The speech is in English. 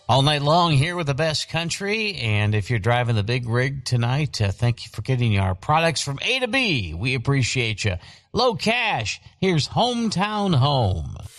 All night long here with the best country. And if you're driving the big rig tonight, thank you for getting our products from A to B. We appreciate you. Low Cash, here's Hometown Home.